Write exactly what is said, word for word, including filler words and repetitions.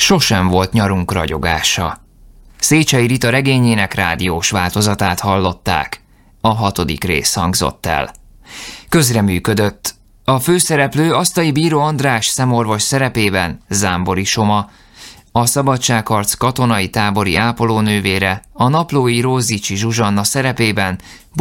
Sosem volt nyarunk ragyogása. Széchenyi Rita regényének rádiós változatát hallották. A hatodik rész hangzott el. Közreműködött. A főszereplő Asztai Bíró András szemorvos szerepében Zámbori Soma, a Szabadságharc katonai tábori ápolónővére, a naplóíró Zichy Zsuzsanna szerepében